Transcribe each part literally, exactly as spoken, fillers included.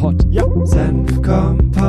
Senfkompott. Ja. Senfkompott,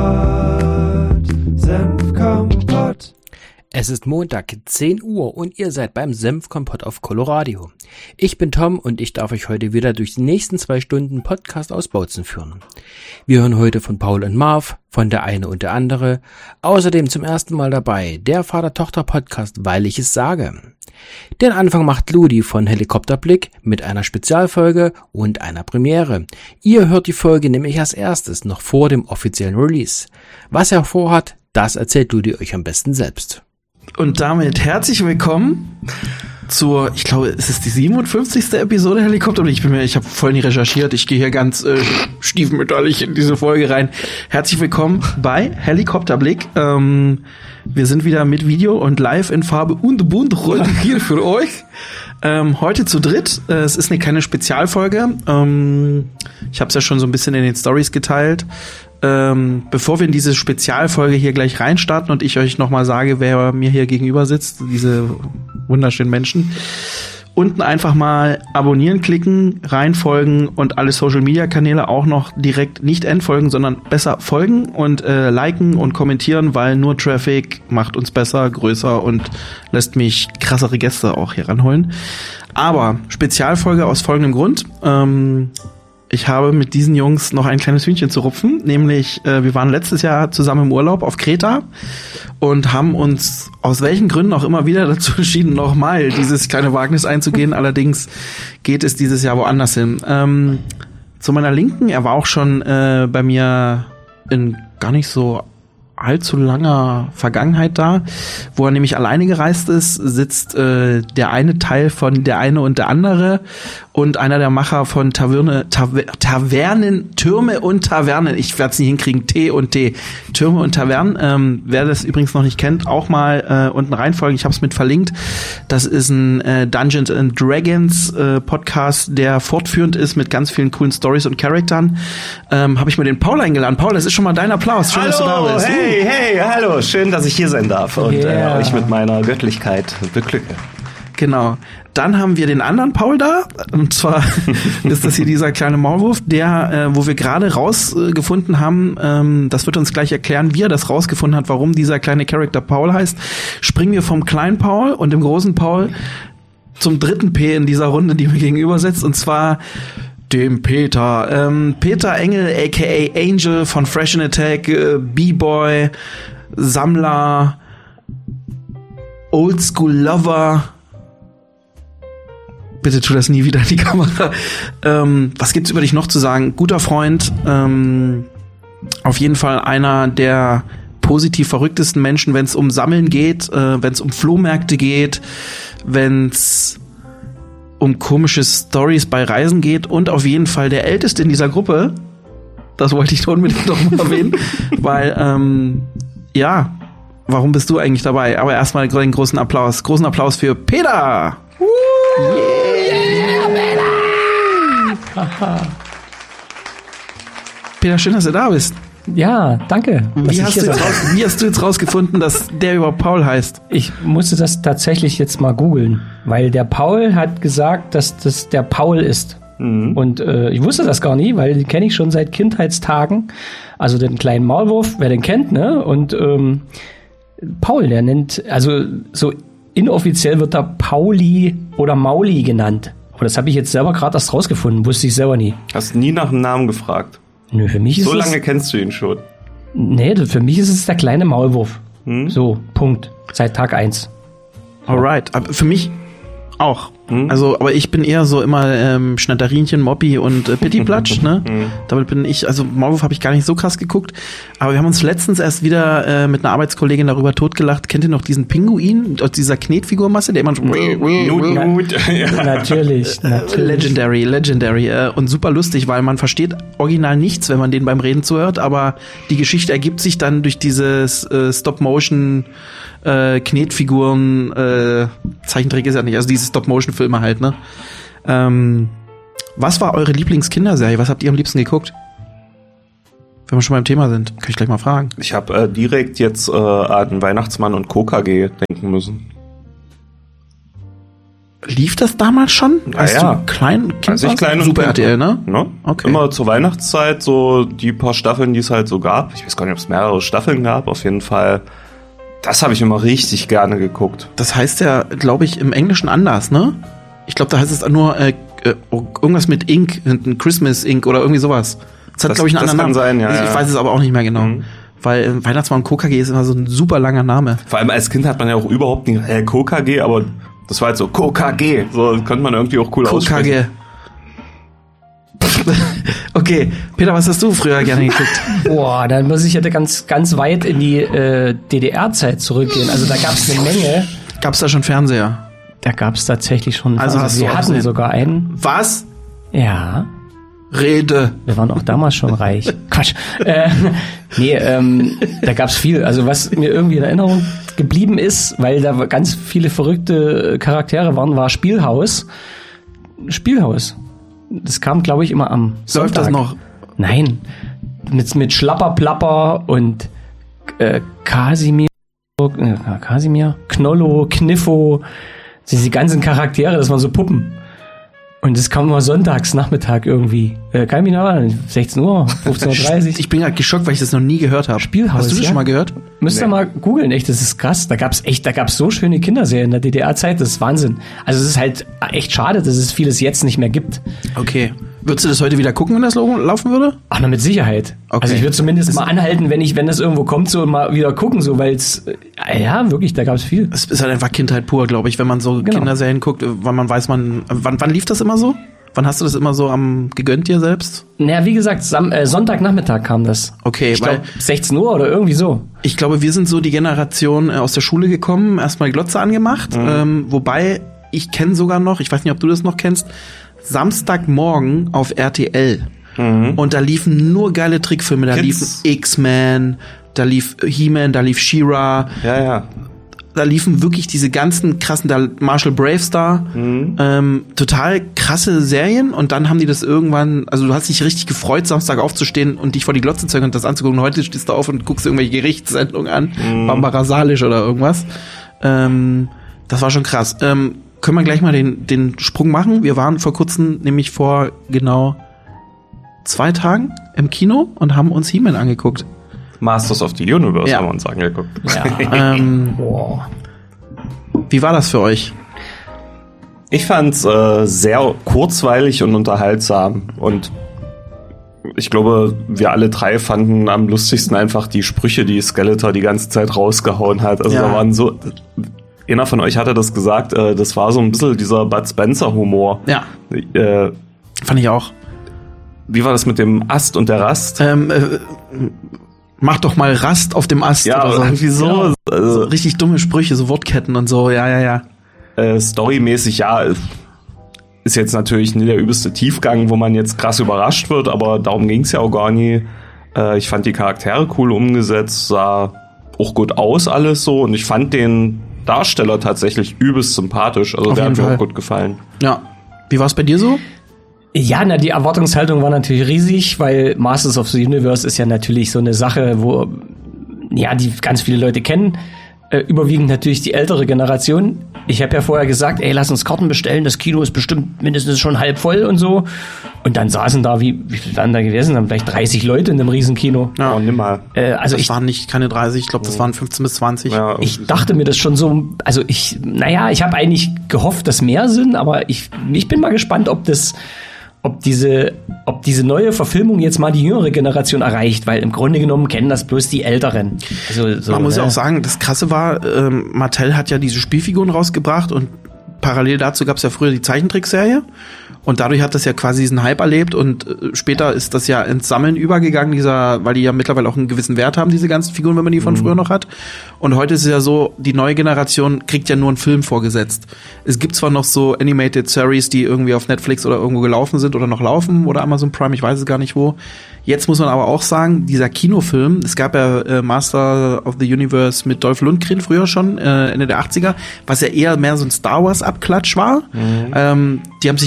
Senfkompott. Es ist Montag, zehn Uhr und ihr seid beim Senfkompott auf Coloradio. Ich bin Tom und ich darf euch heute wieder durch die nächsten zwei Stunden Podcast aus Bautzen führen. Wir hören heute von Paul und Marv, von der eine und der andere. Außerdem zum ersten Mal dabei der Vater-Tochter-Podcast, weil ich es sage. Den Anfang macht Ludi von Helikopterblick mit einer Spezialfolge und einer Premiere. Ihr hört die Folge nämlich als erstes, noch vor dem offiziellen Release. Was er vorhat, das erzählt Ludi euch am besten selbst. Und damit herzlich willkommen zur, ich glaube, es ist die siebenundfünfzigste Episode Helikopter. Ich bin mir, ich habe voll nie recherchiert. Ich gehe hier ganz äh, stiefmütterlich in diese Folge rein. Herzlich willkommen bei Helikopterblick. Ähm, wir sind wieder mit Video und live in Farbe und bunt heute hier für euch. Ähm, heute zu dritt. Äh, es ist eine kleine Spezialfolge. Ähm, ich habe es ja schon so ein bisschen in den Stories geteilt. Ähm, bevor wir in diese Spezialfolge hier gleich reinstarten und ich euch nochmal sage, wer mir hier gegenüber sitzt, diese wunderschönen Menschen, unten einfach mal abonnieren klicken, reinfolgen und alle Social-Media-Kanäle auch noch direkt nicht entfolgen, sondern besser folgen und äh, liken und kommentieren, weil nur Traffic macht uns besser, größer und lässt mich krassere Gäste auch hier ranholen. Aber Spezialfolge aus folgendem Grund. Ähm, Ich habe mit diesen Jungs noch ein kleines Hühnchen zu rupfen, nämlich äh, wir waren letztes Jahr zusammen im Urlaub auf Kreta und haben uns aus welchen Gründen auch immer wieder dazu entschieden, nochmal dieses kleine Wagnis einzugehen. Allerdings geht es dieses Jahr woanders hin. Ähm, zu meiner Linken, er war auch schon äh, bei mir in gar nicht so allzu langer Vergangenheit da, wo er nämlich alleine gereist ist, sitzt äh, der eine Teil von der eine und der andere und einer der Macher von Taverne, Taver- Tavernen, Türme und Tavernen. Ich werde es nicht hinkriegen, T und T. Türme und Tavernen. Ähm, wer das übrigens noch nicht kennt, auch mal äh, unten reinfolgen. Ich habe es mit verlinkt. Das ist ein äh, Dungeons and Dragons äh, Podcast, der fortführend ist mit ganz vielen coolen Stories und Charaktern. Ähm, habe ich mir den Paul eingeladen. Paul, das ist schon mal dein Applaus. Schön, hallo, dass du da bist. Hey, hey, hallo. Schön, dass ich hier sein darf und Yeah. äh, euch mit meiner Göttlichkeit beglücke. Genau. Dann haben wir den anderen Paul da. Und zwar ist das hier dieser kleine Maulwurf, der, äh, wo wir gerade rausgefunden äh, haben, ähm, das wird uns gleich erklären, wie er das rausgefunden hat, warum dieser kleine Charakter Paul heißt. Springen wir vom kleinen Paul und dem großen Paul zum dritten P in dieser Runde, die mir gegenüber sitzt, und zwar dem Peter. Ähm, Peter Engel, aka Angel von Fresh in Attack, äh, B-Boy, Sammler, Oldschool Lover. Bitte tu das nie wieder in die Kamera. Ähm, was gibt's über dich noch zu sagen? Guter Freund, ähm, auf jeden Fall einer der positiv verrücktesten Menschen, wenn es um Sammeln geht, äh, wenn es um Flohmärkte geht, wenn es um komische Stories bei Reisen geht und auf jeden Fall der Älteste in dieser Gruppe. Das wollte ich unbedingt noch mal erwähnen, weil, ähm, ja, warum bist du eigentlich dabei? Aber erstmal einen großen Applaus. Großen Applaus für Peter! Woo! Yeah, Peter! Peter, schön, dass du da bist. Ja, danke. Wie hast, du jetzt raus, wie hast du jetzt rausgefunden, dass der überhaupt Paul heißt? Ich musste das tatsächlich jetzt mal googeln, weil der Paul hat gesagt, dass das der Paul ist. Mhm. Und äh, ich wusste das gar nie, weil den kenne ich schon seit Kindheitstagen. Also den kleinen Maulwurf, wer den kennt, ne? Und ähm, Paul, der nennt, also so inoffiziell wird er Pauli oder Mauli genannt. Aber das habe ich jetzt selber gerade erst rausgefunden, wusste ich selber nie. Hast nie nach dem Namen gefragt? Nö, für mich ist so es... So lange kennst du ihn schon? Nee, für mich ist es der kleine Maulwurf. Hm? So, Punkt. Seit Tag eins. Alright, aber für mich auch. Hm? Also, aber ich bin eher so immer ähm, Schnatterinchen, Moppi und äh, Pittiplatsch, ne? Hm. Damit bin ich, also Maulwurf habe ich gar nicht so krass geguckt, aber wir haben uns letztens erst wieder äh, mit einer Arbeitskollegin darüber totgelacht. Kennt ihr noch diesen Pinguin aus dieser Knetfigurmasse, der immer schon Na, natürlich, natürlich. Legendary, legendary äh, und super lustig, weil man versteht original nichts, wenn man den beim Reden zuhört, aber die Geschichte ergibt sich dann durch dieses äh, Stop-Motion äh, Knetfiguren, äh, Zeichentrick ist ja nicht, also diese Stop-Motion-Filme halt, ne? Ähm, was war eure Lieblingskinderserie? Was habt ihr am liebsten geguckt? Wenn wir schon beim Thema sind, kann ich gleich mal fragen. Ich habe äh, direkt jetzt äh, an Weihnachtsmann und K K G denken müssen. Lief das damals schon? Als ja. du klein Kind Als ich warst? klein und Super Kind R T L, ne? Ne? Okay. Immer zur Weihnachtszeit so die paar Staffeln, die es halt so gab. Ich weiß gar nicht, ob es mehrere Staffeln gab. Auf jeden Fall, das habe ich immer richtig gerne geguckt. Das heißt ja, glaube ich, im Englischen anders, ne? Ich glaube, da heißt es nur äh, äh, irgendwas mit Ink, ein Christmas Ink oder irgendwie sowas. Das hat, Das- glaube ich, einen das anderen kann Namen. sein, ja, ich ja. weiß es aber auch nicht mehr genau. Mhm. Weil äh, Weihnachtsmann K K G ist immer so ein super langer Name. Vor allem als Kind hat man ja auch überhaupt nicht äh, K K G, aber das war halt so K K G. So könnte man irgendwie auch cool K K aussprechen. G. Okay, Peter, was hast du früher gerne geguckt? Boah, dann muss ich ja ganz, ganz weit in die äh, D D R-Zeit zurückgehen. Also da gab es eine Menge. Gab's da schon Fernseher? Da gab es tatsächlich schon. Also Fernseher. hast du wir auch hatten gesehen? sogar einen. Was? Ja. Rede. Wir waren auch damals schon reich. Quatsch. Äh, nee, ähm, da gab's viel. Also was mir irgendwie in Erinnerung geblieben ist, weil da ganz viele verrückte Charaktere waren, war Spielhaus. Spielhaus. Das kam, glaube ich, immer am Sonntag. Läuft das noch? Nein. Mit, mit Schlapperplapper und äh, Kasimir, äh, Kasimir, Knollo, Kniffo, diese ganzen Charaktere, das waren so Puppen. Und das kam immer sonntags, Nachmittag irgendwie. Äh, kann ich mich noch erinnern, sechzehn Uhr, fünfzehn Uhr dreißig. Ich bin gerade geschockt, weil ich das noch nie gehört habe. Spielhaus, Hast du das ja? schon mal gehört? Müsst ihr Nee. mal googeln, echt, das ist krass. Da gab's echt, da gab's so schöne Kinderserien in der D D R-Zeit, das ist Wahnsinn. Also es ist halt echt schade, dass es vieles jetzt nicht mehr gibt. Okay. Würdest du das heute wieder gucken, wenn das lo- laufen würde? Ach, na, mit Sicherheit. Okay. Also ich würde zumindest mal anhalten, wenn ich, wenn das irgendwo kommt, so mal wieder gucken, so, weil es, äh, ja, wirklich, da gab's viel. Es ist halt einfach Kindheit pur, glaube ich, wenn man so Genau. Kinderserien guckt, weil man weiß, man. Wann, wann lief das immer so? Wann hast du das immer so am gegönnt dir selbst? Naja, wie gesagt, Sam äh, Sonntagnachmittag kam das. Okay, Ich weil glaube, sechzehn Uhr oder irgendwie so. ich glaube, wir sind so die Generation äh, aus der Schule gekommen, erstmal Glotze angemacht, Mhm. ähm, wobei ich kenne sogar noch, ich weiß nicht, ob du das noch kennst, Samstagmorgen auf R T L. Mhm. Und da liefen nur geile Trickfilme, da Kids. liefen X-Men, da lief He-Man, da lief She-Ra, Ja, ja. da liefen wirklich diese ganzen krassen, da Marshall Bravestar, ähm, total krasse Serien und dann haben die das irgendwann, also du hast dich richtig gefreut, Samstag aufzustehen und dich vor die Glotze zu hängen und das anzugucken. Heute stehst du auf und guckst irgendwelche Gerichtssendungen an, Barbara Salisch oder irgendwas. Ähm, das war schon krass. Ähm, können wir gleich mal den, den Sprung machen? Wir waren vor kurzem, nämlich vor genau zwei Tagen im Kino und haben uns He-Man angeguckt. Masters of the Universe Ja. haben wir uns angeguckt. Ja. Ähm, Boah. wie war das für euch? Ich fand's äh, sehr kurzweilig und unterhaltsam und ich glaube, wir alle drei fanden am lustigsten einfach die Sprüche, die Skeletor die ganze Zeit rausgehauen hat. Also Ja. da waren so, einer von euch hatte das gesagt, äh, das war so ein bisschen dieser Bud Spencer Humor. Ja, Äh, fand ich auch. wie war das mit dem Ast und der Rast? Ähm, äh, mach doch mal Rast auf dem Ast Ja, oder so. irgendwie so. So Also, richtig dumme Sprüche, so Wortketten und so, ja, ja, ja. äh, storymäßig, ja, ist jetzt natürlich nie der übelste Tiefgang, wo man jetzt krass überrascht wird, aber darum ging's ja auch gar nie. Äh, ich fand die Charaktere cool umgesetzt, sah auch gut aus alles so und ich fand den Darsteller tatsächlich übelst sympathisch. Also Auf der hat jeden mir Fall. auch gut gefallen. Ja. Wie war's bei dir so? Ja, na, die Erwartungshaltung war natürlich riesig, weil Masters of the Universe ist ja natürlich so eine Sache, wo, ja, die ganz viele Leute kennen. Äh, überwiegend natürlich die ältere Generation. Ich habe ja vorher gesagt, ey, lass uns Karten bestellen, das Kino ist bestimmt mindestens schon halb voll und so. Und dann saßen da, wie, wie viele waren da gewesen? Dann vielleicht dreißig Leute in einem Riesenkino. Ja. Oh, nimm mal. Äh, also das ich, waren nicht keine dreißig, ich glaube, das waren fünfzehn bis zwanzig. Ja, ich dachte mir das schon so, also ich, naja, ich habe eigentlich gehofft, dass mehr sind, aber ich, ich bin mal gespannt, ob das, ob diese, ob diese neue Verfilmung jetzt mal die jüngere Generation erreicht, weil im Grunde genommen kennen das bloß die Älteren. Also, so, Man muss ja ne? auch sagen, das Krasse war, ähm, Mattel hat ja diese Spielfiguren rausgebracht und parallel dazu gab es ja früher die Zeichentrickserie. Und dadurch hat das ja quasi diesen Hype erlebt und äh, später ist das ja ins Sammeln übergegangen, dieser, weil die ja mittlerweile auch einen gewissen Wert haben, diese ganzen Figuren, wenn man die von früher noch hat. Und heute ist es ja so, die neue Generation kriegt ja nur einen Film vorgesetzt. Es gibt zwar noch so Animated Series, die irgendwie auf Netflix oder irgendwo gelaufen sind oder noch laufen oder Amazon Prime, ich weiß es gar nicht wo. Jetzt muss man aber auch sagen, dieser Kinofilm, es gab ja äh, Master of the Universe mit Dolph Lundgren früher schon, äh, Ende der achtziger, was ja eher mehr so ein Star Wars Abklatsch war. Ähm, die haben sich ganz viele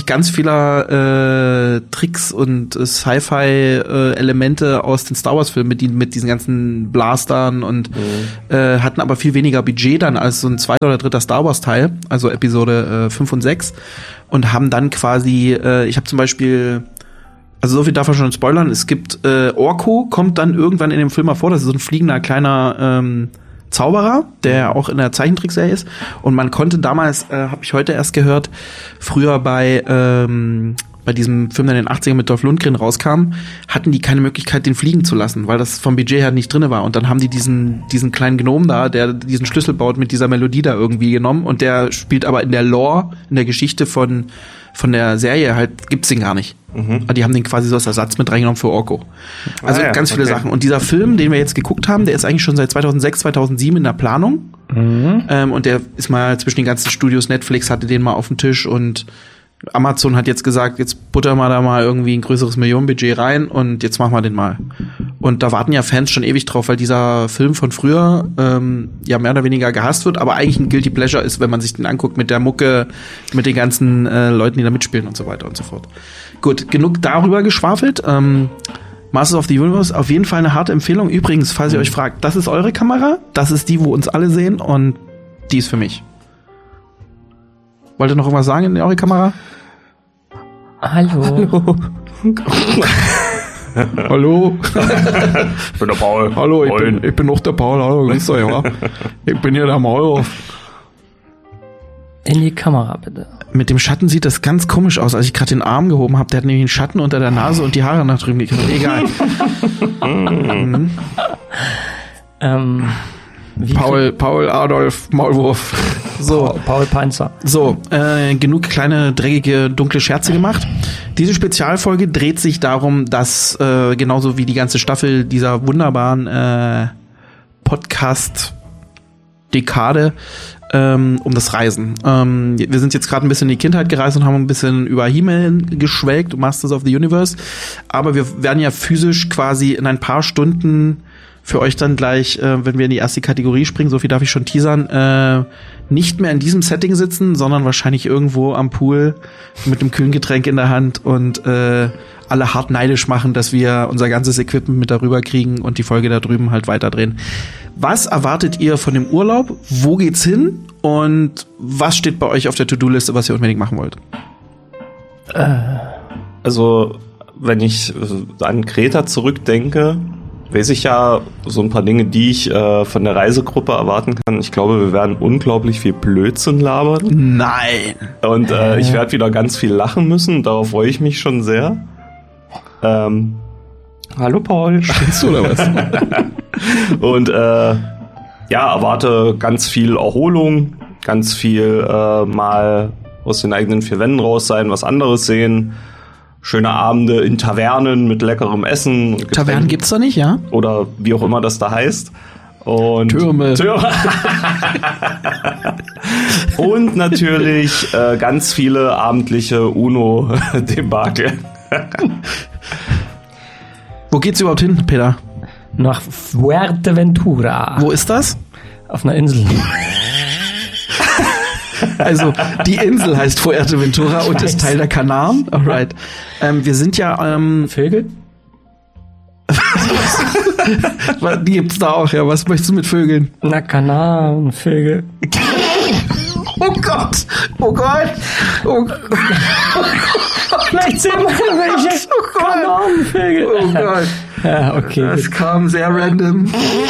Schauspieler-Tricks äh, und äh, Sci-Fi-Elemente äh, aus den Star Wars-Filmen mit, die, mit diesen ganzen Blastern und mhm. äh, hatten aber viel weniger Budget dann als so ein zweiter oder dritter Star Wars-Teil, also Episode äh, fünf und sechs, und haben dann quasi, äh, ich habe zum Beispiel, also so viel darf man schon spoilern, es gibt äh, Orko, kommt dann irgendwann in dem Film mal vor, das ist so ein fliegender kleiner ähm, Zauberer, der auch in der Zeichentrickserie ist. Und man konnte damals, äh, habe ich heute erst gehört, früher bei ähm, bei diesem Film, der in den achtzigern mit Dolph Lundgren rauskam, hatten die keine Möglichkeit, den fliegen zu lassen, weil das vom Budget her nicht drinne war. Und dann haben die diesen diesen kleinen Gnom da, der diesen Schlüssel baut, mit dieser Melodie da irgendwie genommen. Und der spielt aber in der Lore, in der Geschichte von von der Serie halt, gibt's den gar nicht. Mhm. Die haben den quasi so als Ersatz mit reingenommen für Orko. Also ah, ja, ganz viele okay. Sachen. Und dieser Film, den wir jetzt geguckt haben, der ist eigentlich schon seit zweitausendsechs, zweitausendsieben in der Planung. Mhm. Ähm, und der ist mal zwischen den ganzen Studios, Netflix hatte den mal auf dem Tisch und Amazon hat jetzt gesagt, jetzt buttern wir da mal irgendwie ein größeres Millionenbudget rein und jetzt machen wir den mal. Und da warten ja Fans schon ewig drauf, weil dieser Film von früher ähm, ja mehr oder weniger gehasst wird, aber eigentlich ein Guilty Pleasure ist, wenn man sich den anguckt mit der Mucke, mit den ganzen äh, Leuten, die da mitspielen und so weiter und so fort. Gut, genug darüber geschwafelt. Ähm, Masters of the Universe, auf jeden Fall eine harte Empfehlung. Übrigens, falls ihr euch fragt, das ist eure Kamera, das ist die, wo uns alle sehen und die ist für mich. Wollt ihr noch irgendwas sagen in eure Kamera? Hallo. Hallo. Hallo. Ich bin der Paul. Hallo, ich bin, ich bin auch der Paul. Hallo, grüß euch, ja. Ich bin hier der Maulwurf. In die Kamera, bitte. Mit dem Schatten sieht das ganz komisch aus. Als ich gerade den Arm gehoben habe, der hat nämlich einen Schatten unter der Nase und die Haare nach drüben gekriegt. Egal. mhm. ähm... Wie Paul, Paul Adolf Maulwurf. So. Paul, Paul Panzer. So, äh, genug kleine, dreckige, dunkle Scherze gemacht. Diese Spezialfolge dreht sich darum, dass äh, genauso wie die ganze Staffel dieser wunderbaren äh, Podcast-Dekade ähm, um das Reisen. Ähm, wir sind jetzt gerade ein bisschen in die Kindheit gereist und haben ein bisschen über He-Man geschwelgt, Masters of the Universe. Aber wir werden ja physisch quasi in ein paar Stunden für euch dann gleich, äh, wenn wir in die erste Kategorie springen, so viel darf ich schon teasern, äh, nicht mehr in diesem Setting sitzen, sondern wahrscheinlich irgendwo am Pool mit einem kühlen Getränk in der Hand und äh, alle hart neidisch machen, dass wir unser ganzes Equipment mit darüber kriegen und die Folge da drüben halt weiterdrehen. Was erwartet ihr von dem Urlaub? Wo geht's hin? Und was steht bei euch auf der To-Do-Liste, was ihr unbedingt machen wollt? Also, wenn ich an Kreta zurückdenke, weiß ich ja so ein paar Dinge, die ich äh, von der Reisegruppe erwarten kann. Ich glaube, wir werden unglaublich viel Blödsinn labern. Nein! Und äh, ich werde wieder ganz viel lachen müssen. Darauf freue ich mich schon sehr. Ähm, Hallo Paul. Spinnst du oder was? Und äh, ja, erwarte ganz viel Erholung, ganz viel äh, mal aus den eigenen vier Wänden raus sein, was anderes sehen. Schöne Abende in Tavernen mit leckerem Essen. Tavernen gibt's da nicht, ja? Oder wie auch immer das da heißt. Und Türme. Türme. Und natürlich äh, ganz viele abendliche UNO-Debakel. Wo geht's überhaupt hin, Peter? Nach Fuerteventura. Wo ist das? Auf einer Insel. Also, die Insel heißt Fuerteventura und ist Teil der Kanaren. Alright. Ähm, wir sind ja, ähm, Vögel? Die gibt's da auch, ja. Was möchtest du mit Vögeln? Na, Kanaren, Vögel. Oh Gott! Oh Gott! Oh Gott! Vielleicht sind wir welche oh Kanarenvögel. Oh Gott! Ja, okay. Das kam sehr random.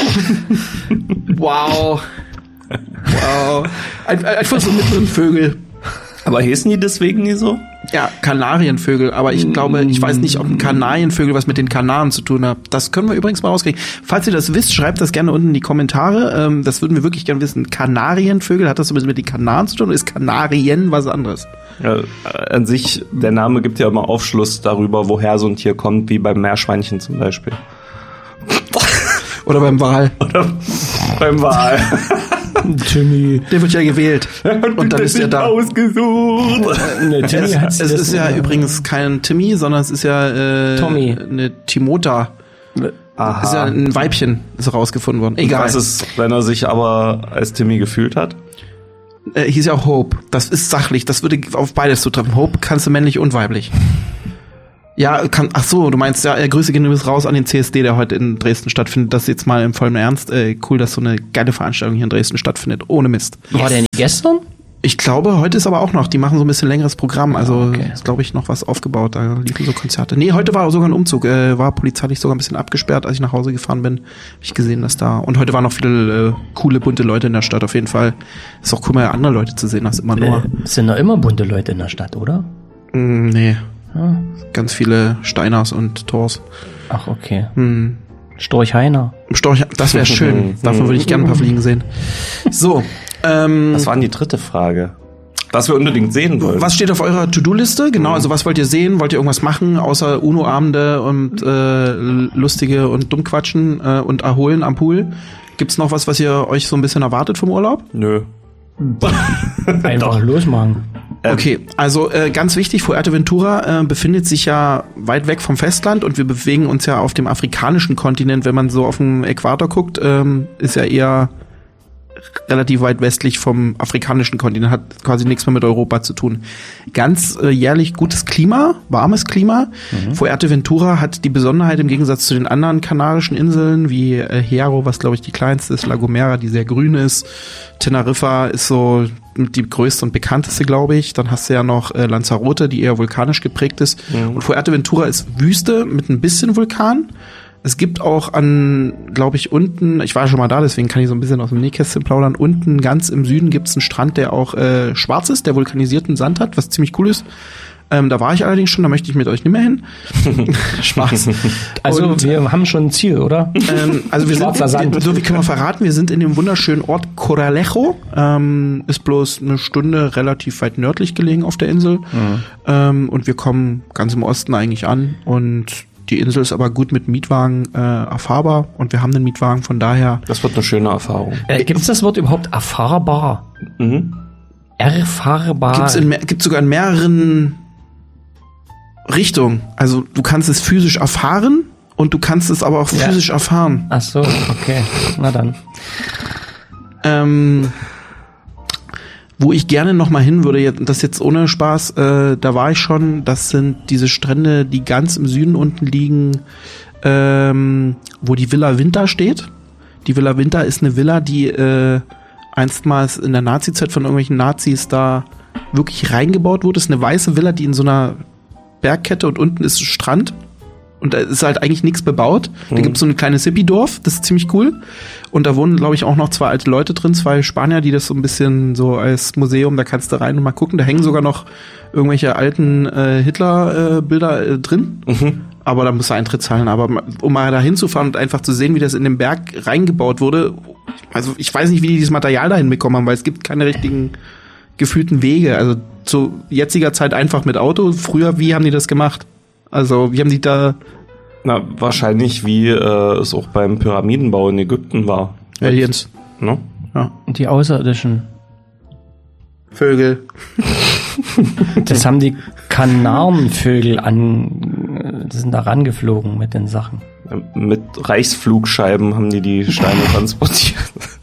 Wow. Wow. Einfach so mit so einem Vögel. Aber hießen die deswegen nie so? Ja, Kanarienvögel. Aber ich glaube, ich weiß nicht, ob ein Kanarienvögel was mit den Kanaren zu tun hat. Das können wir übrigens mal rauskriegen. Falls ihr das wisst, schreibt das gerne unten in die Kommentare. Das würden wir wirklich gerne wissen. Kanarienvögel, hat das mit den Kanaren zu tun oder ist Kanarien was anderes? Ja, an sich, der Name gibt ja immer Aufschluss darüber, woher so ein Tier kommt, wie beim Meerschweinchen zum Beispiel. Oder beim Wal. Oder beim Wal. Timmy. Der wird ja gewählt. Und dann ist er da. Ausgesucht. Ne, Timmy es es ist ja übrigens kein Timmy, sondern es ist ja äh, Tommy. Eine Timota. Aha. Ist ja ein Weibchen, ist rausgefunden worden. Egal. Was ist, wenn er sich aber als Timmy gefühlt hat? Äh, hieß ja auch Hope. Das ist sachlich. Das würde auf beides zutreffen. Hope kannst du männlich und weiblich. Ja, kann, ach so, du meinst, ja, äh, Grüße gehen übrigens raus an den C S D, der heute in Dresden stattfindet. Das ist jetzt mal im vollen Ernst. Äh, cool, dass so eine geile Veranstaltung hier in Dresden stattfindet. Ohne Mist. War der nicht gestern? Ich glaube, heute ist aber auch noch. Die machen so ein bisschen längeres Programm. Also Okay. ist, glaube ich, noch was aufgebaut. Da liefen so Konzerte. Nee, heute war sogar ein Umzug. Äh, war polizeilich sogar ein bisschen abgesperrt. Als ich nach Hause gefahren bin, habe ich gesehen, dass da... Und heute waren noch viele äh, coole, bunte Leute in der Stadt auf jeden Fall. Ist auch cool, mal andere Leute zu sehen, als immer nur... Äh, es sind doch immer bunte Leute in der Stadt, oder? Mm, nee. Ja. Ganz viele Steiners und Thors. Ach, okay. Hm. Storch Heiner. Storch, das wäre schön. Davon würde ich gerne ein paar Fliegen sehen. So, ähm, Das war die dritte Frage. Was wir unbedingt sehen wollen. was steht auf eurer To-Do-Liste? Genau, also was wollt ihr sehen? Wollt ihr irgendwas machen, außer UNO-Abende und äh, lustige und Dummquatschen äh, und erholen am Pool? Gibt's noch was, was ihr euch so ein bisschen erwartet vom Urlaub? Nö. Einfach losmachen. Okay, also äh, ganz wichtig, Fuerteventura äh, befindet sich ja weit weg vom Festland und wir bewegen uns ja auf dem afrikanischen Kontinent. Wenn man so auf den Äquator guckt, ähm, ist ja eher relativ weit westlich vom afrikanischen Kontinent, hat quasi nichts mehr mit Europa zu tun. Ganz äh, jährlich gutes Klima, warmes Klima. Mhm. Fuerteventura hat die Besonderheit im Gegensatz zu den anderen kanarischen Inseln, wie äh, Hierro, was glaube ich die kleinste ist, La Gomera, die sehr grün ist, Teneriffa ist so die größte und bekannteste, glaube ich. Dann hast du ja noch äh, Lanzarote, die eher vulkanisch geprägt ist. Mhm. Und Fuerteventura ist Wüste mit ein bisschen Vulkan. Es gibt auch an, glaube ich, unten, ich war schon mal da, deswegen kann ich so ein bisschen aus dem Nähkästchen plaudern, unten ganz im Süden gibt es einen Strand, der auch äh, schwarz ist, der vulkanisierten Sand hat, was ziemlich cool ist. Ähm, da war ich allerdings schon, da möchte ich mit euch nicht mehr hin. Spaß. Also Und, wir haben schon ein Ziel, oder? Ähm, also wir Schwarzer sind, Sand. so wie können wir verraten, wir sind in dem wunderschönen Ort Coralejo, ähm, ist bloß eine Stunde relativ weit nördlich gelegen auf der Insel. Mhm. Ähm, und wir kommen ganz im Osten eigentlich an und die Insel ist aber gut mit Mietwagen äh, erfahrbar und wir haben einen Mietwagen, von daher... Das wird eine schöne Erfahrung. Äh, Gibt es das Wort überhaupt erfahrbar? Mhm. Erfahrbar. Gibt's in mehr, gibt's sogar in mehreren Richtungen. Also du kannst es physisch erfahren und du kannst es aber auch Ja. physisch erfahren. Ach so, okay. Na dann. Ähm, wo ich gerne noch mal hin würde, jetzt- das jetzt ohne Spaß, äh, da war ich schon, das sind diese Strände, die ganz im Süden unten liegen, ähm, wo die Villa Winter steht. Die Villa Winter ist eine Villa, die äh, einstmals in der Nazi-Zeit von irgendwelchen Nazis da wirklich reingebaut wurde. Das ist eine weiße Villa, die in so einer Bergkette und unten ist Strand. Und da ist halt eigentlich nichts bebaut. Da Mhm. gibt es so ein kleines Hippie-Dorf, das ist ziemlich cool. Und da wohnen, glaube ich, auch noch zwei alte Leute drin, zwei Spanier, die das so ein bisschen so als Museum, da kannst du rein und mal gucken. Da hängen sogar noch irgendwelche alten äh, Hitler-Bilder äh, drin. Mhm. Aber da musst du Eintritt zahlen. Aber ma- um mal da hinzufahren und einfach zu sehen, wie das in den Berg reingebaut wurde, also ich weiß nicht, wie die dieses Material dahin bekommen haben, weil es gibt keine richtigen gefühlten Wege. Also zu jetziger Zeit einfach mit Auto. Früher, wie haben die das gemacht? Also, wie haben die da... Na, wahrscheinlich wie äh, es auch beim Pyramidenbau in Ägypten war. Aliens. Ne? Ja. Und die Außerirdischen. Vögel. Das haben die Kanarenvögel an, die sind da rangeflogen mit den Sachen. Mit Reichsflugscheiben haben die die Steine transportiert.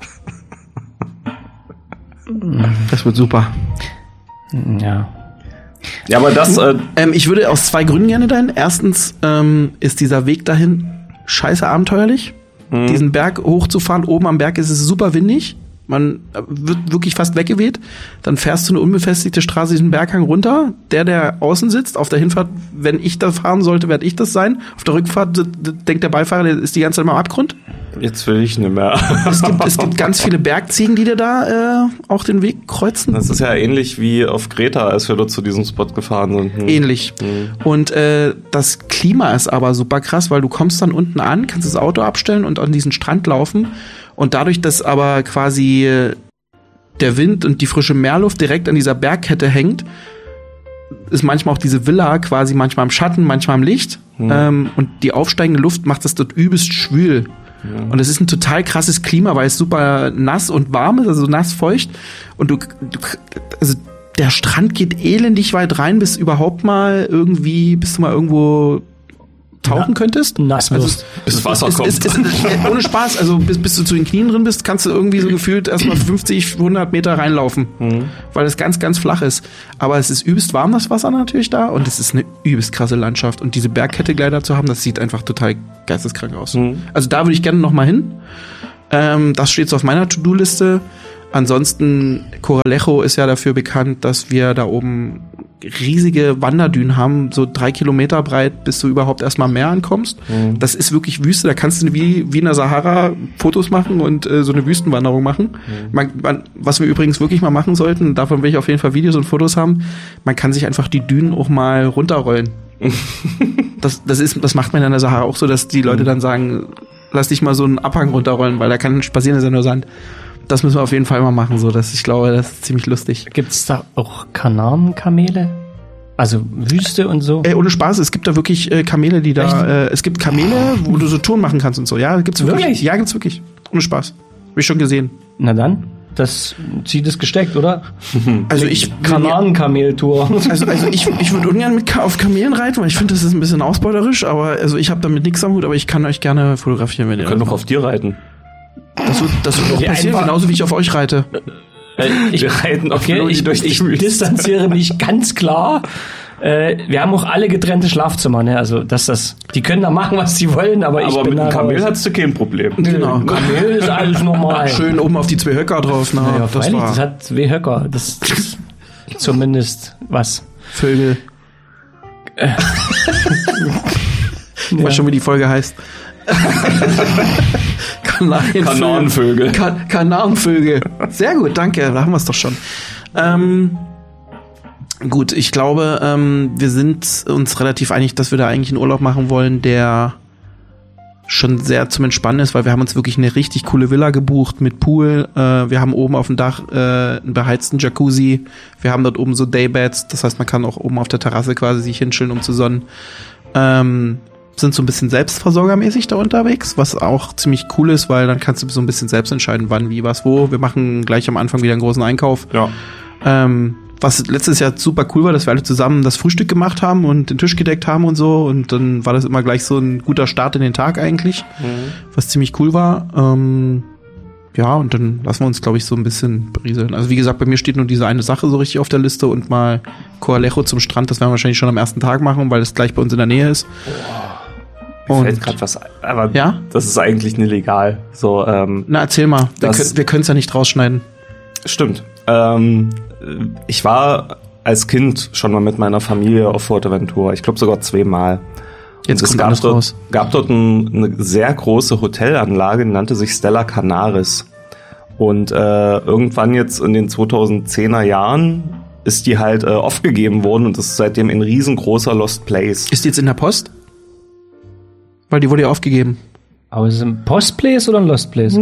Das wird super. Ja. Ja, aber das, äh, Ähm, ich würde aus zwei Gründen gerne dahin. Erstens ähm, ist dieser Weg dahin scheiße abenteuerlich. Mhm. Diesen Berg hochzufahren. Oben am Berg ist es super windig. Man äh, wird wirklich fast weggeweht. Dann fährst du eine unbefestigte Straße diesen Berghang runter. Der, der außen sitzt, auf der Hinfahrt, wenn ich da fahren sollte, werde ich das sein. Auf der Rückfahrt d- d- denkt der Beifahrer, der ist die ganze Zeit mal am Abgrund. jetzt will ich nicht mehr. Es gibt, es gibt ganz viele Bergziegen, die dir da äh, auch den Weg kreuzen. Das ist ja ähnlich wie auf Kreta, als wir dort zu diesem Spot gefahren sind. Hm. Ähnlich. Mhm. Und äh, das Klima ist aber super krass, weil du kommst dann unten an, kannst das Auto abstellen und an diesen Strand laufen. Und dadurch, dass aber quasi äh, der Wind und die frische Meerluft direkt an dieser Bergkette hängt, ist manchmal auch diese Villa quasi manchmal im Schatten, manchmal im Licht. Mhm. Ähm, und die aufsteigende Luft macht das dort übelst schwül. Ja. Und es ist ein total krasses Klima, weil es super nass und warm ist, also nass feucht. Und du, du also der Strand geht elendig weit rein, bis überhaupt mal irgendwie, bis du mal irgendwo tauchen Na, könntest. nass wirst. Bis das Wasser ist, kommt. ist, ist, ist, ohne Spaß, also bis, bis du zu den Knien drin bist, kannst du irgendwie so gefühlt erstmal fünfzig, hundert Meter reinlaufen, mhm. weil es ganz, ganz flach ist. Aber es ist übelst warm, das Wasser natürlich da, und es ist eine übelst krasse Landschaft. Und diese Bergkette-Gleiter zu haben, das sieht einfach total geisteskrank aus. Mhm. Also da würde ich gerne noch mal hin. Ähm, das steht so auf meiner To-Do-Liste. Ansonsten, Coralejo ist ja dafür bekannt, dass wir da oben riesige Wanderdünen haben, so drei Kilometer breit, bis du überhaupt erstmal am Meer ankommst. Mhm. Das ist wirklich Wüste, da kannst du wie, wie in der Sahara Fotos machen und äh, so eine Wüstenwanderung machen. Mhm. Man, man, was wir übrigens wirklich mal machen sollten, davon will ich auf jeden Fall Videos und Fotos haben, man kann sich einfach die Dünen auch mal runterrollen. das, das, ist, das macht man in der Sahara auch so, dass die Leute dann sagen, lass dich mal so einen Abhang runterrollen, weil da kann spazieren, ist ja nur Sand. Das müssen wir auf jeden Fall mal machen, so dass ich glaube, das ist ziemlich lustig. Gibt's da auch Kanaren-Kamele? Also Wüste und so? Ey, ohne Spaß, es gibt da wirklich äh, Kamele, die da, äh, es gibt Kamele, wo du so Touren machen kannst und so. Ja, gibt's wirklich. Wirklich? Ja, gibt's wirklich. Ohne Spaß. Hab ich schon gesehen. Na dann, das zieht es gesteckt, oder? Also ich Kanaren-Kamel-Tour. Also, also ich, ich würde ungern mit auf Kamelen reiten, weil ich finde, das ist ein bisschen ausbeuterisch, aber also ich habe damit nichts am Hut, aber ich kann euch gerne fotografieren, wenn ihr. Wir können doch auf dir reiten. Das wird, das wird auch Ja, passieren, einfach- genauso wie ich auf euch reite. Äh, ich, Wir reiten auf okay, Flori ich, durch die ich Wüste. distanziere mich ganz klar. Äh, wir haben auch alle getrennte Schlafzimmer, ne? Also dass das, die können da machen, was sie wollen, aber, ich Aber bin mit da dem Kamel raus. hattest du kein Problem. Genau. Kamel ist alles normal. Schön oben auf die zwei Höcker drauf, na, Ja, das freilich, war das hat zwei Höcker. Das ist zumindest was. Vögel. Ich weiß schon, wie die Folge heißt. Kanarienvögel. Kanonenvögel. Ka Kanarienvögel. Sehr gut, danke. Da haben wir es doch schon. Ähm, gut, ich glaube, ähm, wir sind uns relativ einig, dass wir da eigentlich einen Urlaub machen wollen, der schon sehr zum Entspannen ist, weil wir haben uns wirklich eine richtig coole Villa gebucht mit Pool. Äh, wir haben oben auf dem Dach äh, einen beheizten Jacuzzi. Wir haben dort oben so Daybeds. Das heißt, man kann auch oben auf der Terrasse quasi sich hinstellen, um zu sonnen. Ähm, sind so ein bisschen selbstversorgermäßig da unterwegs, was auch ziemlich cool ist, weil dann kannst du so ein bisschen selbst entscheiden, wann, wie, was, wo. Wir machen gleich am Anfang wieder einen großen Einkauf. Ja. Ähm, was letztes Jahr super cool war, dass wir alle zusammen das Frühstück gemacht haben und den Tisch gedeckt haben und so. Und dann war das immer gleich so ein guter Start in den Tag eigentlich, mhm. was ziemlich cool war. Ähm, ja, und dann lassen wir uns, glaube ich, so ein bisschen berieseln. Also wie gesagt, bei mir steht nur diese eine Sache so richtig auf der Liste und mal Coralejo zum Strand. Das werden wir wahrscheinlich schon am ersten Tag machen, weil es gleich bei uns in der Nähe ist. Mir Und fällt gerade was ein, aber Ja? das ist eigentlich nicht legal. So, ähm, na, erzähl mal. Wir Das- können wir können's ja nicht rausschneiden. stimmt. Ähm, ich war als Kind schon mal mit meiner Familie auf Fuerteventura. Ich glaube sogar zweimal. Jetzt Und es kommt gab alles dort, raus. gab dort ein, eine sehr große Hotelanlage, die nannte sich Stella Canaris. Und äh, irgendwann jetzt in den zweitausendzehner Jahren ist die halt äh, aufgegeben worden und ist seitdem ein riesengroßer Lost Place. Ist die jetzt in der Post? Weil die wurde ja aufgegeben. Aber ist es ein Postplace oder ein Lost Place?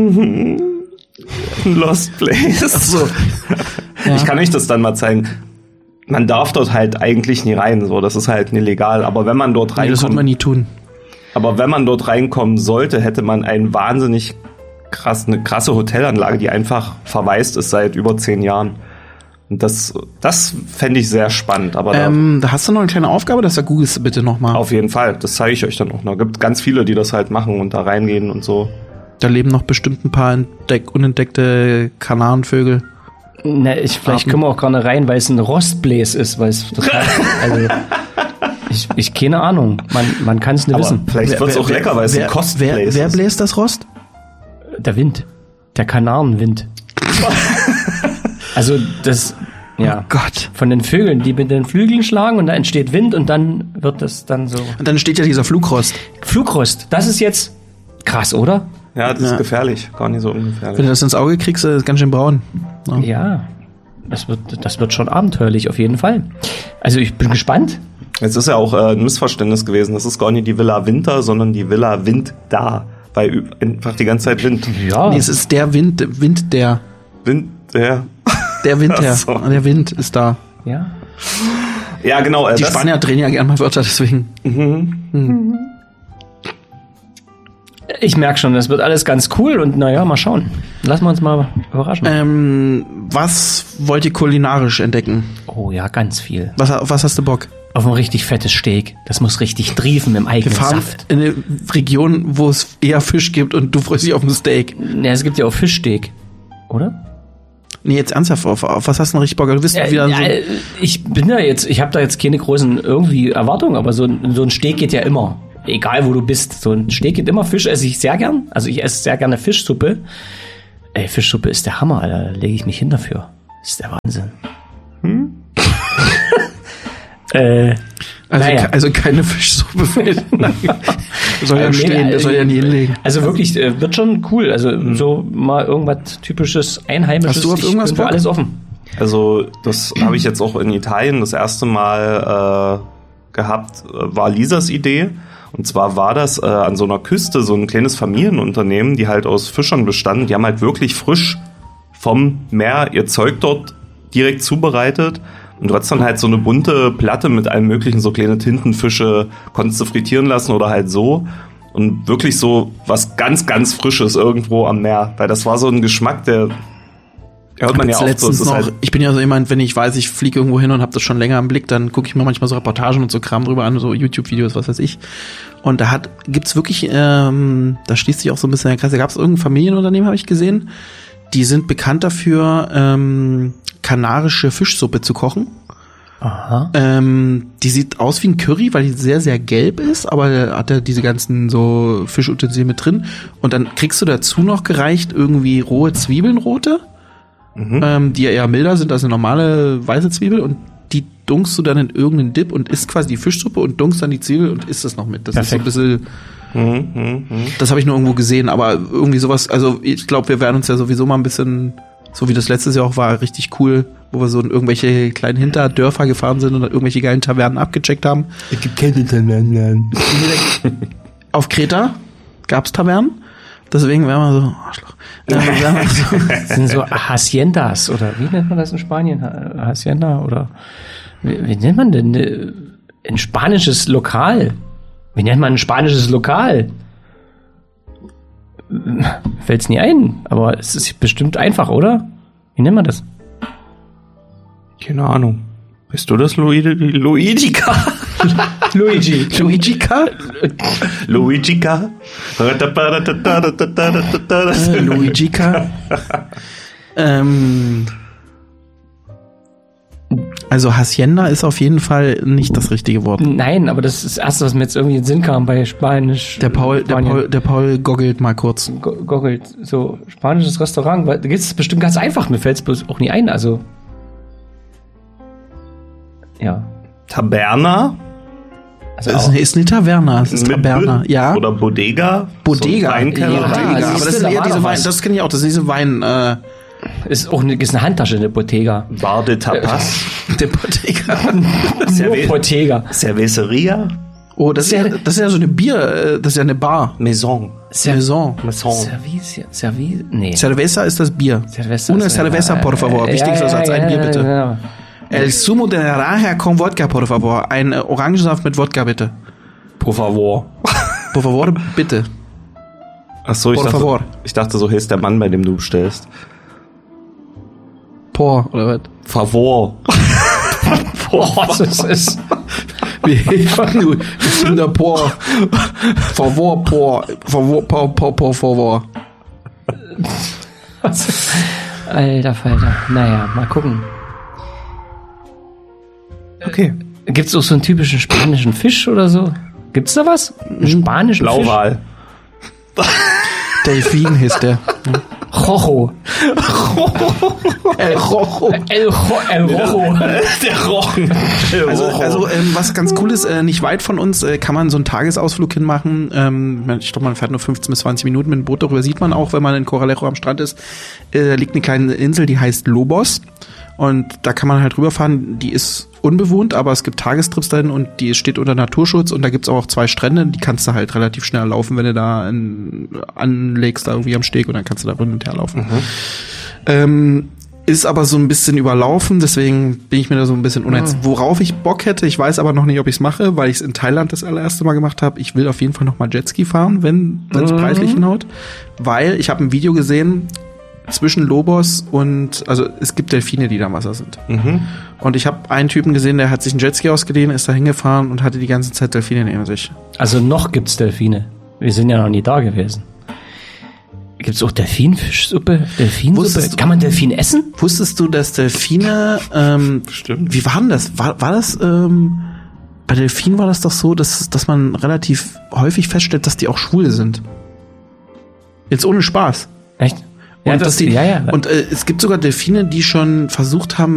Lost Place. Ach so. Ich kann euch das dann mal zeigen. Man darf dort halt eigentlich nie rein, so, das ist halt nicht legal. Aber wenn man dort Nee, das wird man reinkommt, nie tun. aber wenn man dort reinkommen sollte, hätte man ein wahnsinnig krass, eine krasse Hotelanlage, die einfach verwaist ist seit über zehn Jahren. Und das, das fände ich sehr spannend. Aber Ähm, da hast du noch eine kleine Aufgabe, das googelst du bitte da, nochmal. auf jeden Fall, das zeige ich euch dann auch noch. Gibt ganz viele, die das halt machen und da reingehen und so. Da leben noch bestimmt ein paar entdeck unentdeckte Kanarienvögel. Na, ich, vielleicht Arten. können wir auch gar nicht rein, weil es ein Rostbläs ist, weil es total, also, ich, ich, keine Ahnung. Man, man kann es nicht Aber wissen. vielleicht wird es auch lecker, weil es ein wer, Kostplace wer ist. bläst das Rost? Der Wind. Der Kanarenwind. Also, das, ja. Gott. Von den Vögeln, die mit den Flügeln schlagen und da entsteht Wind und dann wird das dann so. Und dann steht ja dieser Flugrost. Flugrost, das ist jetzt krass, oder? Ja, das Ja. ist gefährlich, gar nicht so Wenn du ungefährlich. das ins Auge kriegst, ist das ganz schön braun. Ja. Ja. Das wird, das wird schon abenteuerlich, auf jeden Fall. Also, ich bin gespannt. Jetzt ist ja auch äh, ein Missverständnis gewesen. Das ist gar nicht die Villa Winter, sondern die Villa Wind da. Weil ü- einfach die ganze Zeit Wind. Ja. Nee, es ist der Wind, Wind der. Wind, ja. Der Wind der. Ach so. Der Wind ist da. Ja. Ja, genau. Äh, Die das- Spanier drehen ja gerne mal Wörter, deswegen. Ich merke schon, das wird alles ganz cool und naja, mal schauen. Lassen wir uns mal überraschen. Ähm, was wollt ihr kulinarisch entdecken? Oh ja, ganz viel. Was, auf was hast du Bock? Auf ein richtig fettes Steak. Das muss richtig triefen im eigenen Wir fahren Saft. in eine Region, wo es eher Fisch gibt und du freust dich auf ein Steak. Ja, es gibt ja auch Fischsteak, oder? Nee, jetzt ernsthaft, auf, auf was hast du noch richtig Bock? Du bist Ja, wieder ja, so... ich bin da jetzt, ich habe da jetzt keine großen irgendwie Erwartungen, aber so, ein- so ein Steak geht ja immer. Egal, wo du bist. So ein Steak geht immer. Fisch esse ich sehr gern. Also ich esse sehr gerne Fischsuppe. Ey, Fischsuppe ist der Hammer, Alter. Da lege ich mich hin dafür. Ist der Wahnsinn. Hm? äh, Also, naja. ke- also keine Fischsuppe. soll ja Nee, stehen, der äh, soll ja nie hinlegen. Also wirklich, äh, wird schon cool. Also so mal irgendwas typisches, einheimisches. Hast du auf Ich irgendwas bin für Bock? alles offen. Also das habe ich jetzt auch in Italien das erste Mal äh, gehabt, äh, war Lisas Idee. Und zwar war das äh, an so einer Küste so ein kleines Familienunternehmen, die halt aus Fischern bestanden. Die haben halt wirklich frisch vom Meer ihr Zeug dort direkt zubereitet. Und du hattest dann halt so eine bunte Platte mit allem möglichen, so kleine Tintenfische, konntest du frittieren lassen oder halt so. Und wirklich so was ganz, ganz Frisches irgendwo am Meer. Weil das war so ein Geschmack, der hört man ja Jetzt auch so. letztens Es ist noch, halt, ich bin ja so jemand, wenn ich weiß, ich fliege irgendwo hin und habe das schon länger im Blick, dann gucke ich mir manchmal so Reportagen und so Kram drüber an, so YouTube-Videos, was weiß ich. Und da hat gibt's wirklich, ähm, da schließt sich auch so ein bisschen der Kreis, da gab es irgendein Familienunternehmen, habe ich gesehen, die sind bekannt dafür, ähm, kanarische Fischsuppe zu kochen. Aha. Ähm, die sieht aus wie ein Curry, weil die sehr, sehr gelb ist, aber da hat er diese ganzen so Fischutensilien mit drin. Und dann kriegst du dazu noch gereicht irgendwie rohe Zwiebeln, rote, mhm. ähm, die ja eher milder sind als eine normale weiße Zwiebel. Und die dunkst du dann in irgendeinen Dip und isst quasi die Fischsuppe und dunkst dann die Zwiebel und isst das noch mit. Das Perfekt. ist so ein bisschen, Mhm, mhm, mhm. das habe ich nur irgendwo gesehen, aber irgendwie sowas, also ich glaube, wir werden uns ja sowieso mal ein bisschen, so wie das letztes Jahr auch war, richtig cool, wo wir so in irgendwelche kleinen Hinterdörfer gefahren sind und irgendwelche geilen Tavernen abgecheckt haben. Es gibt keine Tavernen. Auf Kreta gab's Tavernen, deswegen wären wir so, Arschloch. Äh, wären wir so, Das sind so Haciendas, oder wie nennt man das in Spanien? Ha- Hacienda, oder wie, wie nennt man denn äh, ein spanisches Lokal? Wie nennt man ein spanisches Lokal? Fällt's nie ein, aber es ist bestimmt einfach, oder? Wie nennt man das? Keine Ahnung. Weißt du das, Luigi? Luigica? Luigi. Luigica? Luigica? Äh, Luigica. ähm, also Hacienda ist auf jeden Fall nicht das richtige Wort. Nein, aber das ist das Erste, was mir jetzt irgendwie in den Sinn kam bei Spanisch. Der Paul, der Spanien. Paul, der Paul goggelt mal kurz. Go- googelt, so spanisches Restaurant, weil da geht es bestimmt ganz einfach, mir fällt es bloß auch nie ein, also ja. Taberna? Also Das auch, ist, ist eine Taverna, es ist Mit Taberna, B? ja. Oder Bodega? Bodega. So ein Weinkeller. Ja, Bodega, siehste, aber das sind da eher war diese doch Wein, was. das kenne ich auch, das sind diese Wein, äh, ist auch eine, ist eine Handtasche, eine Bottega. Bar de Tapas? der Bodega. Nur Cerve- Bottega. Cerveceria? Oh, das ist ja, das ist ja so eine Bier, äh, das ist ja eine Bar. Maison. Maison. Maison. Service, Service, nee. Cerveza ist das Bier. Cerveza Una ist- cerveza, por favor. Äh, Wichtigster ja, ja, Satz, ein ja, Bier ja, bitte. ja. El zumo de naranja con vodka, por favor. Ein äh, Orangensaft mit Wodka, bitte. Por favor. Por favor, bitte. Achso, ich Por dachte, favor. ich dachte, so heißt der Mann, bei dem du bestellst. Por, oder was? Favor. Boah, das ist, Wie du? Ich bin der Por. Favor, por. Favor, por, por, por, favor. alter Falter. Naja, mal gucken. Okay. Gibt's auch so einen typischen spanischen Fisch oder so? Gibt's da was? Einen spanischen Blauwal. Delfin hieß der. Fisch? Rojo. El Rojo. El, Ro El Rojo. Der Rochen. Also, also ähm, was ganz cool ist, äh, nicht weit von uns äh, kann man so einen Tagesausflug hinmachen. Ähm, ich glaube, man fährt nur fünfzehn bis zwanzig Minuten mit dem Boot. Darüber sieht man auch, wenn man in Corralejo am Strand ist. Äh, da liegt eine kleine Insel, die heißt Lobos. Und da kann man halt rüberfahren. Die ist unbewohnt, aber es gibt Tagestrips dahin und die steht unter Naturschutz. Und da gibt's auch zwei Strände, die kannst du halt relativ schnell laufen, wenn du da in, anlegst, da irgendwie am Steg und dann kannst du da hin und her laufen. Mhm. Ähm, ist aber so ein bisschen überlaufen, deswegen bin ich mir da so ein bisschen uneins. Mhm. Worauf ich Bock hätte, ich weiß aber noch nicht, ob ich es mache, weil ich es in Thailand das allererste Mal gemacht habe. Ich will auf jeden Fall noch mal Jetski fahren, wenn es mhm. preislich hinhaut. Weil ich habe ein Video gesehen zwischen Lobos und, also es gibt Delfine, die da im Wasser sind. Mhm. Und ich habe einen Typen gesehen, der hat sich einen Jetski ausgeliehen, ist da hingefahren und hatte die ganze Zeit Delfine neben sich. Also noch gibt's Delfine. Wir sind ja noch nie da gewesen. Gibt's auch Delfinfischsuppe? Delfinsuppe? Wusstest du- Kann man Delfin essen? Wusstest du, dass Delfine, ähm, Stimmt. wie war denn das? War, war das, ähm, bei Delfinen war das doch so, dass, dass man relativ häufig feststellt, dass die auch schwul sind. Jetzt ohne Spaß. Echt? Und, Ja, dass das, die, ja, ja. und äh, es gibt sogar Delfine, die schon versucht haben,